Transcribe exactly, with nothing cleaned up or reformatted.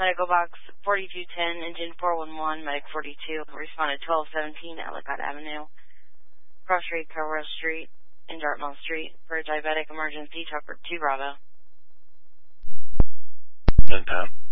Medical box forty-two ten, engine four one one, medic forty-two, responded twelve seventeen, Ellicott Avenue, Cross Street, Carwell Street, and Dartmouth Street, for a diabetic emergency, trucker two Bravo. ten ten.